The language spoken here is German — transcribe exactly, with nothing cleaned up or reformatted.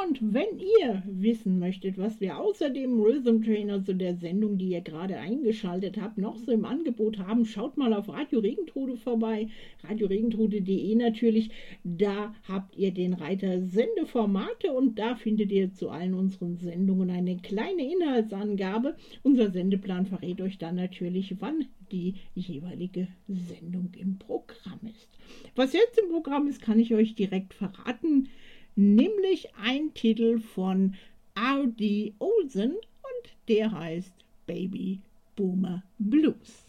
und wenn ihr wissen möchtet, was wir außer dem Rhythm Trainer, also der Sendung, die ihr gerade eingeschaltet habt, noch so im Angebot haben, schaut mal auf Radio Regentrude vorbei, radio regentrude punkt de natürlich. Da habt ihr den Reiter Sendeformate und da findet ihr zu allen unseren Sendungen eine kleine Inhaltsangabe. Unser Sendeplan verrät euch dann natürlich, wann die jeweilige Sendung im Programm ist. Was jetzt im Programm ist, kann ich euch direkt verraten, nämlich ein Titel von R D Olsen und der heißt Baby Boomer Blues.